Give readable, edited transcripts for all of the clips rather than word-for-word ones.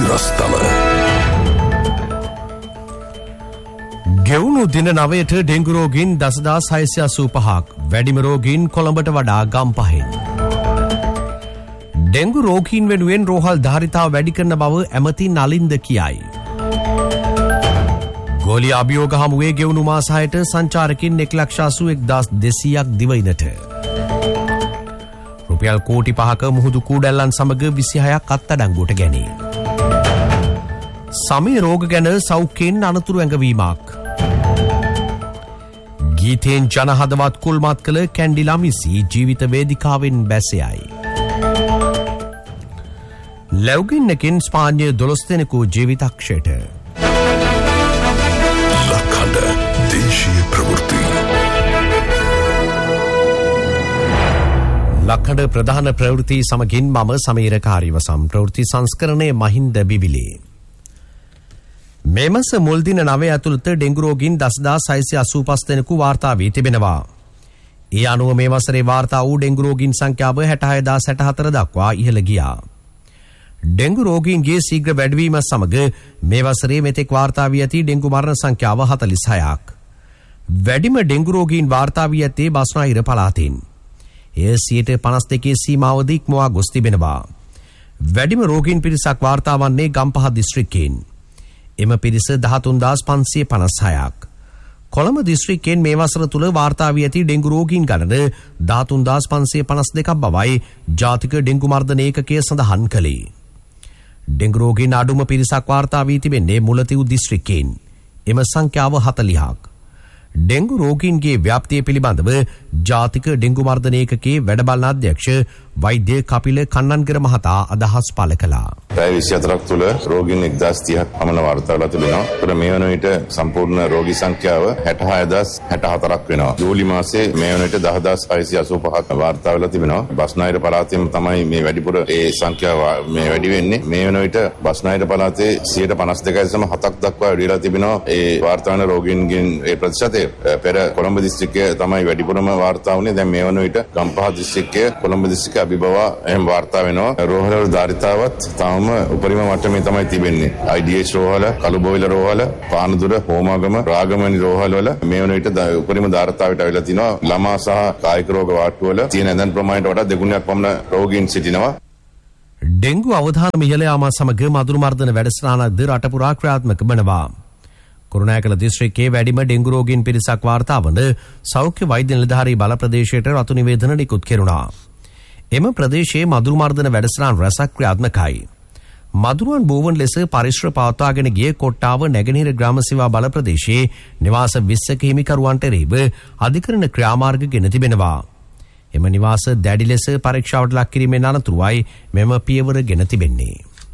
රස්තල ගෙවුණු දින 9ට ඩෙංගු රෝගීන් 10685ක් වැඩිම රෝගීන් කොළඹට වඩා ගම්පහෙන් ඩෙංගු රෝගීන් වෙනුවෙන් රෝහල් ධාරිතාව වැඩි කරන බව ඇමති නලින්ද කියයි. ගෝලී අභියෝග හමුවේ ගෙවුණු මාස 6ට සංචාරකින් 1,81,200ක් දිවයිනට රුපියල් කෝටි 5ක මුහුදු කූඩැල්ලන් සමග 26ක් අත්අඩංගුවට ගැනේ. සමේ රෝග ගැන සෞඛ්‍යයෙන් අනතුරු ඇඟවීමක්. ගීතෙන් ජනහදවත් කුල්මත් කළ කැන්ඩි ළමිසි ජීවිත වේදිකාවෙන් බැසයයි. ලැව්ගින්නකින් ස්පාඤ්ඤ 12 දෙනෙකු ජීවිතක්ෂයට. ලක්හඬ දේශීය ප්‍රවෘත්ති. ලක්හඬ ප්‍රධාන ප්‍රවෘත්ති සමගින් මම සමීර කාර්යවසම්. ප්‍රවෘත්ති සංස්කරණයේ මහින්ද බිබිලේ. මේ මාස මුල් දින 9 ඇතුළත ඩෙංගු රෝගීන් 10685 දෙනෙකු වාර්තා වී තිබෙනවා. ඒ අනුව මේ වසරේ වාර්තා වූ ඩෙංගු රෝගීන් සංඛ්‍යාව 66064 දක්වා ඉහළ ගියා. ඩෙංගු රෝගීන්ගේ ශීඝ්‍ර වැඩිවීම සමග මේ වසරේ මෙතෙක් වාර්තා වී ඇති ඩෙංගු මරණ සංඛ්‍යාව 46ක්. වැඩිම ඩෙංගු රෝගීන් වාර්තා වී ඇත්තේ බස්නාහිර පළාතෙන්. එය 52% සීමාවද ඉක්මවා ගොස් තිබෙනවා. වැඩිම රෝගීන් පිරිසක් වාර්තා වන්නේ ගම්පහ දිස්ත්‍රික්කයෙන්. එම පිරිස 13556ක්. කොළඹ දිස්ත්‍රික්කයෙන් මේ වසර තුල වාර්තා වී ඇති ඩෙංගු රෝගීන් ගණන 13552ක් බවයි ජාතික ඩෙංගු මර්ධන ඒකකය සඳහන් කළේ. ඩෙංගු රෝගීන් අඩුම පිරිසක් වාර්තා වී තිබෙන්නේ මුලතිව් දිස්ත්‍රික්කයෙන්. එම සංඛ්‍යාව 40ක්. ඩෙංගු රෝගීන්ගේ ව්‍යාප්තිය පිළිබඳව ජාතික ඩෙංගු මර්ධන ඒකකයේ වැඩබලන අධ්‍යක්ෂ වෛද්‍ය කපිල කන්නන්ගර මහතා අදහස් පළ කළා. පැය 24ක් තුළ රෝගීන් 1030ක් පමණ වාර්තා වෙලා තිබෙනවා. ඒතර මේ වන විට සම්පූර්ණ රෝගී සංඛ්‍යාව 66064ක් වෙනවා. ජූලි මාසයේ මේ වන විට 10685ක් වාර්තා වෙලා තිබෙනවා. බස්නාහිර පළාතෙන් තමයි මේ වැඩිපුර ඒ සංඛ්‍යාව මේ වැඩි වෙන්නේ. මේ වන විට බස්නාහිර පළාතේ 52.7ක් දක්වා වැඩි වෙලා තිබෙනවා. ඒ වාර්තා වන රෝගීන්ගෙන් ඒ ප්‍රතිශතය පෙර කොළඹ දිස්ත්‍රික්කයේ තමයි වැඩිපුරම වාර්තා වුණේ. දැන් මේ වන විට ගම්පහ දිස්ත්‍රික්කයේ කොළඹ දිස්ත්‍රික්කයේ අභිබවා එහෙම වාර්තා වෙනවා. රෝහල ධාරිතාවත් තාම උපරිම මට්ටමේ තමයි තිබෙන්නේ. IDH රෝහල, කළුබෝවිල රෝහල, පානදුර, හෝමාගම, රාගමණි රෝහල වල මේ වන විට උපරිම ධාරිතාවට අවිලා තිනවා. ළමා සහ කායික රෝග වාට්ටුවල තියෙන ඇඳන් ප්‍රමාණයට වඩා දෙගුණයක් පමණ රෝගීන් සිටිනවා. ඩෙංගු අවධානම ඉහළ යාම සමග මදුරු මර්ධන වැඩසටහනක්ද රට පුරා ක්‍රියාත්මක වනවා. කුරුණෑගල දිස්ත්‍රික්කයේ වැඩිම ඩෙංගු රෝගීන් පිරිසක් වාර්තා වන සෞඛ්‍ය වෛද්‍ය නිලධාරී බල ප්‍රදේශයට රතු නිවේදන නිකුත් කෙරුණා. එම ප්‍රදේශයේ මදුරු මර්ධන වැඩසටහන් රැසක් ක්‍රියාත්මකයි. මදුරුවන් බෝවන් ලෙස පරිශ්‍ර පවත්වාගෙන ගිය කොට්ටාව නැගෙනහිර ග්‍රාම සේවා බල ප්‍රදේශයේ නිවාස 20ක හිමිකරුවන්ට එරෙහිව අධිකරණ ක්‍රියාමාර්ග ගෙන තිබෙනවා. එම නිවාස දැඩි ලෙස පරීක්ෂාවට ලක් කිරීමෙන් අනතුරුවයි මෙම පියවර ගෙන තිබෙන්නේ.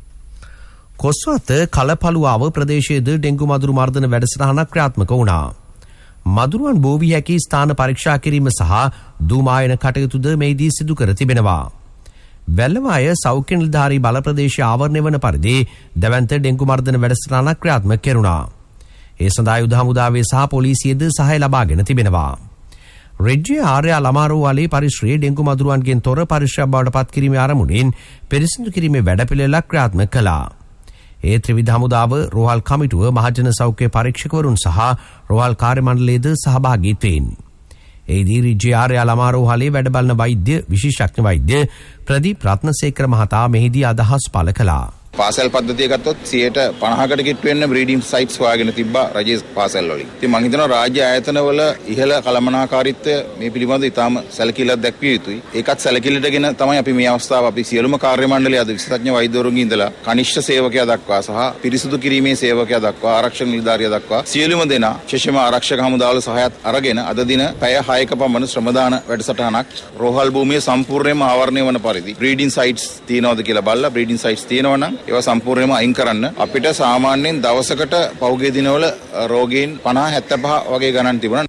කොස්වත කලපලුවාව ප්‍රදේශයේද ඩෙංගු මදුරු මර්ධන වැඩසටහනක් ක්‍රියාත්මක වුණා. මදුරුවන් බෝ වී හැකි ස්ථාන පරීක්ෂා කිරීම සහ දූමායන කටයුතුද මෙහිදී සිදු කර තිබෙනවා. වැල්ලවාය සෞඛ්‍ය නිලධාරී බල ප්‍රදේශය ආවරණය වන පරිදි දැවැන්ත ඩෙංගු මර්ධන වැඩසටහනක් ක්‍රියාත්මක කෙරුණා. ඒ සඳහා යුද හමුදාවේ සහ පොලිසියද සහාය ලබාගෙන තිබෙනවා. රෙජ්ජේ ආර්යා ළමාරෝවාලේ පරිශ්‍රයේ ඩෙංගු මදුරුවන්ගෙන් තොර පරිශ්‍රයක් බවට පත් කිරීමේ අරමුණින් පිරිසිදු කිරීමේ වැඩපිළිවෙලක් ක්‍රියාත්මක කළා. ඒ ත්‍රිවිධ හමුදාව රෝහල් කමිටුව මහජන සෞඛ්‍ය පරීක්ෂකවරුන් සහ රෝහල් කාර්ය මණ්ඩලයේද සහභාගීත්වයෙන් එහිදී රෙජ්ජේ ආර්යා ළමාරෝවාලේ වැඩබලන වෛද්‍ය විශේෂඥ වෛද්‍ය ප්‍රදීප් රත්නසේකර මහතා මෙහිදී අදහස් පළ කළා. පාසල් පද්ධතිය ගත්තොත් 50%කට කිට්ටු වෙන්න බ්‍රීඩින් සයිට්ස් හොයාගෙන තිබ්බා රජයේ පාසල් වලින්. ඉතින් මම හිතනවා රාජ්‍ය ආයතනවල ඉහළ කළමනාකාරීත්වය මේ පිළිබඳව ඉතාම සැලකිලිමත් දැක්විය යුතුයි. ඒකත් සැලකිලිටගෙන තමයි අපි මේ අවස්ථාව අපි සියලුම කාර්ය මණ්ඩලය අද විශේෂඥ වෛද්‍යවරුන්ගේ ඉඳලා කනිෂ්ඨ සේවකයා දක්වා සහ පිරිසුදු කිරීමේ සේවකයා දක්වා ආරක්ෂක නිලධාරියා දක්වා සියලුම දෙනා විශේෂයෙන්ම ආරක්ෂක හමුදාවල සහායත් අරගෙන අද දින පැය 6ක පමණ ශ්‍රමදාන වැඩසටහනක් රෝහල් භූමිය සම්පූර්ණයෙන්ම ආවරණය වන පරිදි බ්‍රීඩින් සයිට්ස් තියනවද කියලා බලලා බ්‍රීඩින් සයිට්ස් තියෙනවා නම් ඒවා සම්පූර්ණයෙන්ම අයින් කරන්න. අපිට සාමාන්‍යයෙන් දවසකට පෞගේ දිනවල රෝගීන් 50-75 වගේ ගණන් තිබුණා.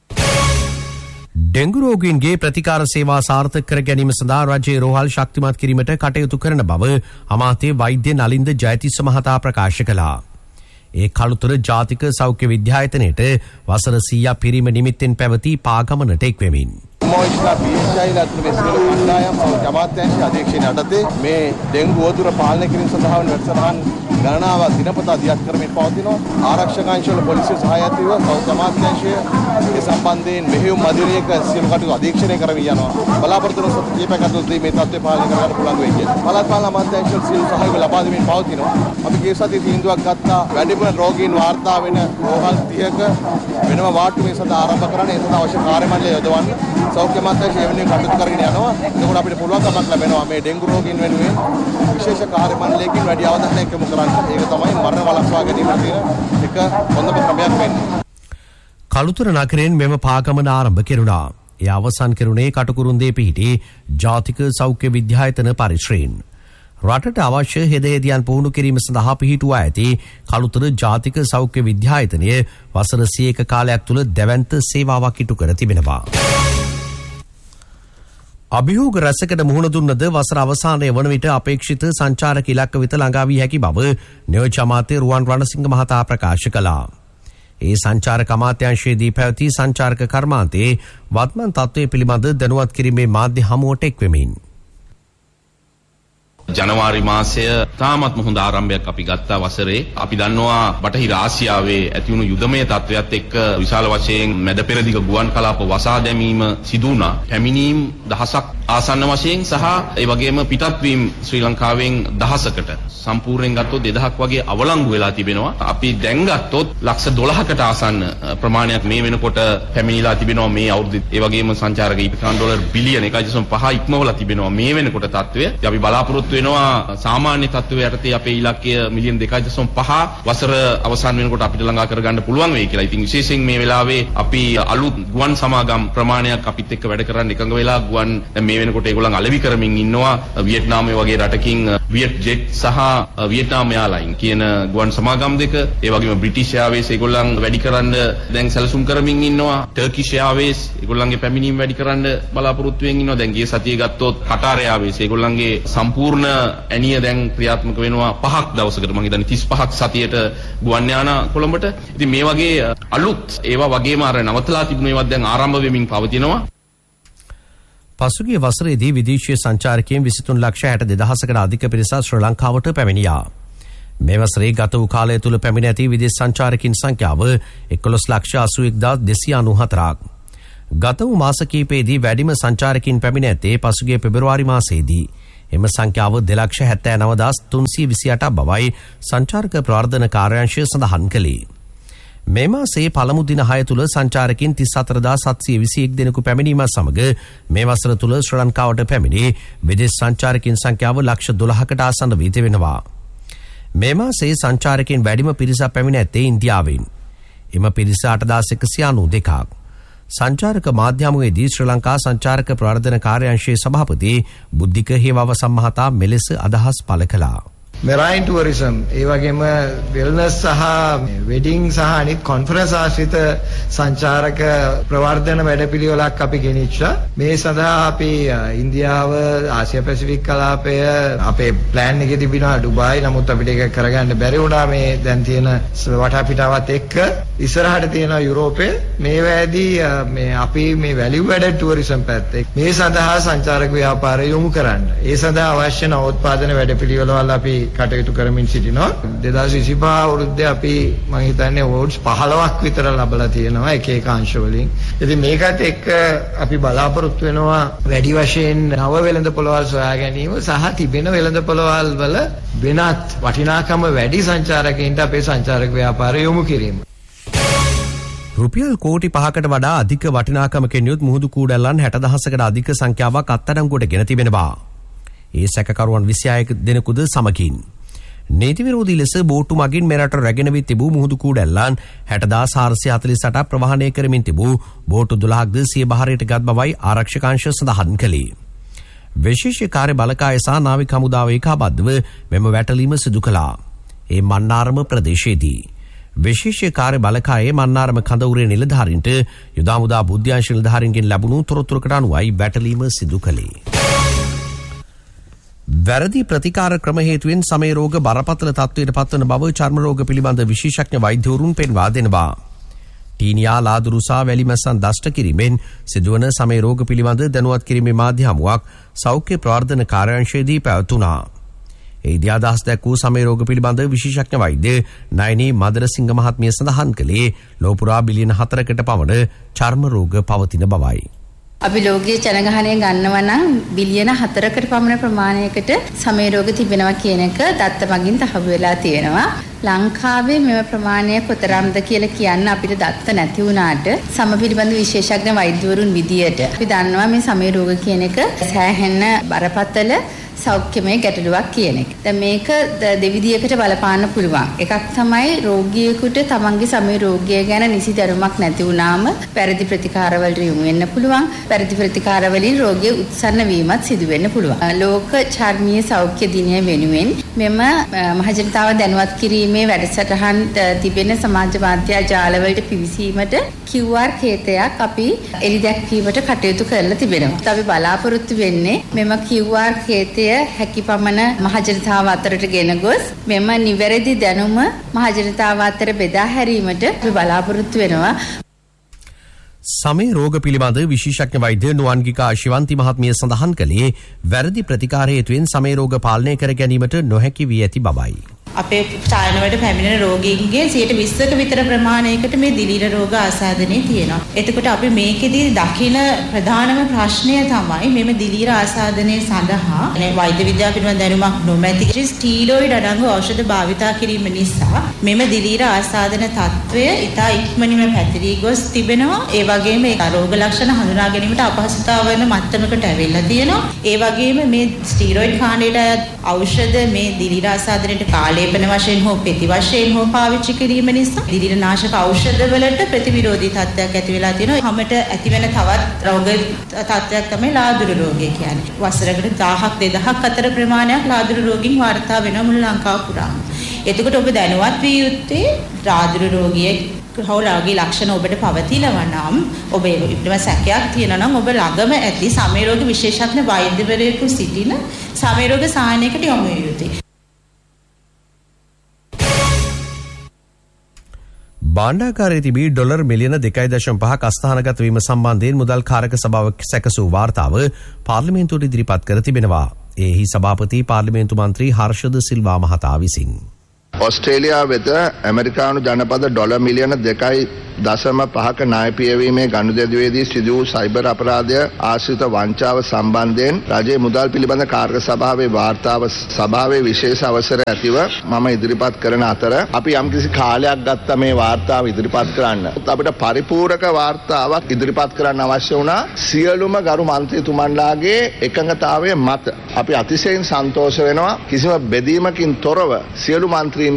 ඩෙංගු රෝගීන්ගේ ප්‍රතිකාර සේවා සාර්ථක කර ගැනීම සඳහා රජයේ රෝහල් ශක්තිමත් කිරීමට කටයුතු කරන බව අමාත්‍ය වෛද්‍ය නලින්ද ජයතිස්ස මහතා ප්‍රකාශ කළා. ඒ කළුතර ජාතික සෞඛ්‍ය විද්‍යායතනයට වසර 100ක් පිරීම නිමිත්තෙන් පැවති පාගමනට එක්වෙමින් මොයිස්ලා පීඑච්ఐලා අතර මේ සියලු කණ්ඩායම් ජමාත්‍යංශ අධ්‍යක්ෂණය යටතේ මේ ඩෙන්ගු වතුර පාලනය කිරීම සඳහා වන වැඩසටහන් ගණනාවක් දිනපතා දියත් කරමින් පවතිනවා. ආරක්ෂකාංශවල පොලිසිය සහායත්වව සෞඛ්‍ය අමාත්‍යාංශය මේ සම්බන්ධයෙන් මෙහෙයුම් මැදිරියක සියලු කටයුතු අධීක්ෂණය කරමින් යනවා. බලාපොරොත්තු වන සතු කීපයක් ඇතුළතදී මේ තත්ත්වය පාලනය කරගන්න පුළුවන් වෙයි කියලා. පළාත් පාලන අමාත්‍යාංශය සියලු සහයෝග ලබා දෙමින් පවතිනවා. අපි ගිය සතියේ තීන්දුවක් ගත්තා වැඩිපුර රෝගීන් වාර්තා වෙන රෝහල් 30ක වෙනම වාර්ඩු මේ සඳහා ආරම්භ කරන්න. ඒ සඳහා අවශ්‍ය කාර්ය මණ්ඩලය යොදවන්න. සෞඛ්‍ය අමාත්‍යාංශය එවැනි කටයුතු කරගෙන යනවා. එතකොට අපිට පුළුවන්කමක් ලැබෙනවා මේ ඩෙන්ගු රෝගීන් වෙනුවෙන් විශේෂ කාර්ය මණ්ඩලයකින් වැඩි අවධානයක් යොමු කරන්න. ඒක තමයි මරණ වළක්වා ගැනීමට තියෙන එක හොඳම ක්‍රමයක් වෙන්නේ. කළුතර නගරයෙන් මෙම පාගමන ආරම්භ කෙරුණා. එය අවසන් කෙරුණේ කටුකුරුන්දේ පිහිටි ජාතික සෞඛ්‍ය විද්‍යායතන පරිශ්‍රයෙන්. රටට අවශ්‍ය හෙදහෙදියන් පුහුණු කිරීම සඳහා පිහිටුවා ඇති කළුතර ජාතික සෞඛ්‍ය විද්‍යායතනය වසර 100ක කාලයක් තුළ දැවැන්ත සේවාවක් ඉටු කර තිබෙනවා. අභියෝග රැසකට මුහුණ දුන්නද වසර අවසානය වන විට අපේක්ෂිත සංචාරක ඉලක්ක වෙත ළඟා වී හැකි බව නියෝජ්‍ය අමාත්‍ය රුවන් රණසිංහ මහතා ප්‍රකාශ කළා. ඒ සංචාරක අමාත්‍යාංශයේදී පැවති සංචාරක කර්මාන්තයේ වත්මන් තත්ත්වය පිළිබඳ දැනුවත් කිරීමේ මාධ්‍ය හමුවට එක්වෙමින් ජනවාරි මාසය තාමත් හොඳ ආරම්භයක් අපි ගත්තා වසරේ. අපි දන්නවා බටහිර ආසියාවේ ඇතිවුණු යුදමය තත්ත්වයක් එක්ක විශාල වශයෙන් මැද පෙරදිග ගුවන් කලාප වසා දැමීම සිදු වුණා. පැමිණීම් දහසක් ආසන්න වශයෙන් සහ ඒ වගේම පිටත්වීම් ශ්‍රී ලංකාවෙන් දහසකට සම්පූර්ණයෙන් ගත්තොත් 2000ක් වගේ අවලංගු වෙලා තිබෙනවා. අපි දැන් ගත්තොත් ලක්ෂ 12කට ආසන්න ප්‍රමාණයක් මේ වෙනකොට පැමිණිලා තිබෙනවා මේ අවුරුද්දේ. ඒ වගේම සංචාරක ඊපිකාන් ඩොලර් බිලියන 1.5 ඉක්මවලා තිබෙනවා මේ වෙනකොට තත්ත්වය. අපි බලාපොරොත්තු වෙනවා සාමාන්‍ය තත්ත්වයේ යටතේ අපේ ඉලක්කය මිලියන 2.5 වසර අවසන් වෙනකොට අපිට ළඟා කරගන්න පුළුවන් වෙයි කියලා. ඉතින් විශේෂයෙන් මේ වෙලාවේ අපි අලුත් ගුවන් සමාගම් ප්‍රමාණයක් අපිත් එක්ක වැඩ කරන්න එකඟ වෙලා ගුවන් මේ වෙනකොට ඒගොල්ලන් අලෙවි කරමින් ඉන්නවා. වියට්නාමයේ වගේ රටකින් වියට් ජෙට් සහ වියට්නාම් එයාලයින් කියන ගුවන් සමාගම් දෙක, ඒ වගේම බ්‍රිටිෂ් එයාර්වේස් ඒගොල්ලන් වැඩි කරන්න දැන් සැලසුම් කරමින් ඉන්නවා. ටර්කිෂ් එයාර්වේස් ඒගොල්ලන්ගේ පැමිණීම් වැඩි කරන්න බලාපොරොත්තු වෙමින් ඉන්නවා. දැන් ගිය සතියේ ගත්තොත් කටාර් එයාර්වේස් ඒගොල්ලන්ගේ සම්පූර්ණ ඇණිය දැන් ක්‍රියාත්මක වෙනවා 5ක් දවසකට. මම හිතන්නේ 35ක් සතියට ගුවන් යානා කොළඹට. ඉතින් මේ වගේ අලුත් ඒවා වගේම අර නවතලා තිබුණු ඒවාත් දැන් ආරම්භ වෙමින් පවතිනවා. පසුගිය වසරේදී විදේශීය සංචාරකයන් 23,62,000කට අධික පිරිසක් ශ්‍රී ලංකාවට පැමිණියා. මේ වසරේ ගත වූ කාලය තුළ පැමිණ ඇති විදේශ සංචාරකින් සංඛ්‍යාව 11,81,294ක්. ගත වූ මාස කිහිපයේදී වැඩිම සංචාරකින් පැමිණ ඇත්තේ පසුගිය පෙබරවාරි මාසයේදී. එම සංඛ්‍යාව 2,79,328ක් බවයි සංචාරක ප්‍රවර්ධන කාර්යාංශය සඳහන් කළේ. මේ මාසයේ පළමු දින 6 තුළ සංචාරකින් 34,721 දෙනෙකු පැමිණීමත් සමග මේ වසර තුළ ශ්‍රී ලංකාවට පැමිණි විදේශ සංචාරකින් සංඛ්‍යාව ලක්ෂ 12කට ආසන්න වී තිබෙනවා. මේ මාසයේ සංචාරකින් වැඩිම පිරිසක් පැමිණ ඇත්තේ ඉන්දියාවෙන්. එම පිරිස 8,192ක්. සංචාරක මාධ්‍යමුවේදී ශ්‍රී ලංකා සංචාරක ප්‍රවර්ධන කාර්යාංශයේ සභාපති බුද්ධික හේවාවසම් මහතා මෙලෙස අදහස් පළ කළා. මෙරයින් ටුවරිසම් ඒ වගේම වෙල්නස් සහ වෙඩින් සහ අනිත් කොන්ෆරන්ස් ආශ්‍රිත සංචාරක ප්‍රවර්ධන වැඩපිළිවෙලක් අපි ගෙනිච්චා. මේ සඳහා අපි ඉන්දියාව, ආසියා පැසිෆික් කලාපය අපේ ප්ලෑන් එකේ තිබුණා ඩුබායි. නමුත් අපිට ඒක කරගන්න බැරි වුණා මේ දැන් තියෙන වටාපිටාවත් එක්ක. ඉස්සරහට තියෙන යුරෝපේ මේවැදී මේ අපි මේ වැලියු ඇඩඩ් ටුවරිසම් පැත්තේ මේ සඳහා සංචාරක ව්‍යාපාරය යොමු කරන්න. ඒ සඳහා අවශ්‍ය නවෝත්පාදන වැඩපිළිවෙළවල් අපි කටයුතු කරමින් සිටිනවා. 2025 අවුරුද්දේ අපි මම හිතන්නේ අවුරුදු 15ක් විතර ලැබලා තියෙනවා එක එක අංශ වලින්. ඉතින් මේකත් එක්ක අපි බලාපොරොත්තු වෙනවා වැඩි වශයෙන් නව වෙළඳපොළවල් සොයා ගැනීම සහ තිබෙන වෙළඳපොළවල් වල වෙනත් වටිනාකම වැඩි සංචාරකයින්ට අපේ සංචාරක ව්‍යාපාරය යොමු කිරීම. රුපියල් කෝටි 5කට වඩා අධික වටිනාකමකින් යුත් මුහුදු කූඩැල්ලන් 60,000කට අධික සංඛ්‍යාවක් අත්අඩංගුවට ගෙන තිබෙනවා. ඒ සැකකරුවන් 26 දෙනෙකුද සමගින්. නීති විරෝධී ලෙස බෝට්ටු මගින් මෙරට රැගෙන වී තිබූ මුහුදු කූඩැල්ලන් 60,448ක් ප්‍රවාහනය කරමින් තිබූ බෝට්ටු 12ක්ද සිය බහරයට ගත් බවයි ආරක්ෂකාංශය සඳහන් කළේ. විශේෂ කාර්ය බලකාය සහ නාවික හමුදාව ඒකාබද්ධව මෙම වැටලීම සිදු කළා. ඒ මන්නාරම ප්‍රදේශයේදී විශේෂ කාර්ය බලකායේ මන්නාරම කඳවුරේ නිලධාරීන්ට යුද හමුදා බුද්ධ්‍යංශ නිලධාරීන්ගෙන් ලැබුණු තොරතුරකට අනුවයි වැටලීම සිදු කළේ. වැරදි ප්‍රතිකාර ක්‍රම හේතුවෙන් සමය රෝග බරපතල තත්ත්වයට පත්වන බව චර්ම රෝග පිළිබඳ විශේෂඥ වෛද්‍යවරුන් පෙන්වා දෙනවා. ටීනියා ලාදුරුසා වැලිමැස්සන් දෂ්ට කිරීමෙන් සිදුවන සමය රෝග පිළිබඳ දැනුවත් කිරීමේ මාධ්‍ය හමුවක් සෞඛ්‍ය ප්‍රවර්ධන කාර්යාංශයේදී පැවතුණා. එහිදී අදහස් දැක් වූ සමය රෝග පිළිබඳ විශේෂඥ වෛද්‍ය නයනී මදරසිංහ මහත්මිය සඳහන් කළේ ලෝපුරා බිලියන 4කට පමණ චර්ම රෝග පවතින බවයි. අපි ලෝකයේ ජනගහනය ගන්නවා නම් බිලියන 4කට පමණ ප්‍රමාණයකට සමය රෝග තිබෙනවා කියන එක දත්ත මගින් තහවුරු වෙලා තියෙනවා. ලංකාවේ මෙම ප්‍රමාණය කොතරම්ද කියලා කියන්න අපිට දත්ත නැති වුණාට සම පිළිබඳ විශේෂඥ වෛද්‍යවරුන් විදියට අපි දන්නවා මේ සමය රෝග කියන එක සෑහෙන බරපතල සෞඛ්‍යමය ගැටලුවක් කියන එක. දැන් මේක දෙවිදියකට බලපාන්න පුළුවන්. එකක් තමයි රෝගියෙකුට තමන්ගේ සමය රෝගය ගැන නිසි දැනුමක් නැති වුණාම වැරදි ප්‍රතිකාරවලට යොමු වෙන්න පුළුවන්. වැරදි ප්‍රතිකාරවලින් රෝගය උත්සන්න වීමත් සිදු වෙන්න පුළුවන්. ලෝක චර්මීය සෞඛ්‍ය දිනය වෙනුවෙන් මෙම මහජනතාව දැනුවත් කිරීමේ වැඩසටහන් තිබෙන සමාජ මාධ්‍ය ජාලවලට පිවිසීමට QR කේතයක් අපි එළිදැක්වීමට කටයුතු කරලා තිබෙනවා. අපි බලාපොරොත්තු වෙන්නේ මෙම QR කේතය හැකි පමණ මහජනතාව අතරට ගෙන ගොස් මෙම නිවැරදි දැනුම මහජනතාව අතර බෙදා හැරීමට අපි බලාපොරොත්තු වෙනවා. සමය රෝග පිළිබඳ විශේෂඥ වෛද්‍ය නුවන්ගිකා ශිවන්ති මහත්මිය සඳහන් කළේ වැරදි ප්‍රතිකාර හේතුවෙන් සමය රෝග පාලනය කර ගැනීමට නොහැකි වී ඇති බවයි. අපේ ස්ථානවලට පැමිණෙන රෝගීන්ගේ 20%ක විතර ප්‍රමාණයකට මේ දිලීර රෝග ආසාදනයේ තියෙනවා. එතකොට අපි මේකෙදී දකින ප්‍රධානම ප්‍රශ්නය තමයි මෙම දිලීර ආසාදනයේ සඳහා වෛද්‍ය විද්‍යාව පිළිබඳ දැනුමක් නොමැති ස්ටීරොයිඩ් අඩංගු ఔෂධ භාවිතා කිරීම නිසා මෙම දිලීර ආසාදන තත්වය ඉතා ඉක්මනින්ම පැතිරී ගොස් තිබෙනවා. ඒ වගේම ඒ රෝග ලක්ෂණ හඳුනා ගැනීමට අපහසුතාව වෙන මට්ටමකට ඇවිල්ලා තියෙනවා. ඒ වගේම මේ ස්ටීරොයිඩ් කාණ්ඩයට ඖෂධ මේ දිලීර ආසාදනයට කාලේපන වශයෙන් හෝ පෙති වශයෙන් හෝ පාවිච්චි කිරීම නිසා දිලීර නාශක ඖෂධ වලට ප්‍රතිවිරෝධී තත්ත්වයක් ඇති වෙලා තියෙනවා. හැමට ඇතිවෙන තවත් රෝග තත්ත්වයක් තමයි ලාදුරු රෝගය කියන්නේ. වසරකට 1000ක් 2000ක් අතර ප්‍රමාණයක් ලාදුරු රෝගීන් වාර්තා වෙනවා මුළු ලංකාව පුරාම. එතකොට ඔබ දැනුවත් විය යුත්තේ ලාදුරු රෝගියෙක් රෝගී ලක්ෂණ ඔබට පවතිනවා නම් ඔබ ඉක්මනට සැකයක් තියෙනවා නම් ඔබ ළඟම ඇති සමය රෝග විශේෂඥ වෛද්‍යවරයෙකු සිටින සමය රෝග සායනයකට යොමු විය යුතුයි. බාණ්ඩාකාරයේ තිබී ඩොලර් මිලියන 2.5ක් අස්ථානගත වීම සම්බන්ධයෙන් මුදල් කාරක සභාව සැකසූ වාර්තාව පාර්ලිමේන්තුවට ඉදිරිපත් කර තිබෙනවා. එහි සභාපති පාර්ලිමේන්තු මන්ත්‍රී හර්ෂද සිල්වා මහතා විසින් ඔස්ට්‍රේලියාව වෙත ඇමරිකානු ජනපද ඩොලර් මිලියන 2.5ක ණය පියවීමේ ගනුදෙනුවේදී සිදු වූ සයිබර් අපරාධය ආශ්‍රිත වංචාව සම්බන්ධයෙන් රජයේ මුදල් පිළිබඳ කාර්ය සභාවේ වාර්තාව සභාවේ විශේෂ අවසර ඇතිව මම ඉදිරිපත් කරන අතර අපි යම්කිසි කාලයක් ගත්තා මේ වාර්තාව ඉදිරිපත් කරන්න. අපිට පරිපූර්ණක වාර්තාවක් ඉදිරිපත් කරන්න අවශ්‍ය වුණා සියලුම ගරු මන්ත්‍රීතුමන්ලාගේ එකඟතාවය මත. අපි අතිශයින් සන්තෝෂ වෙනවා කිසිම බෙදීමකින් තොරව සියලු මන්ත්‍රීන්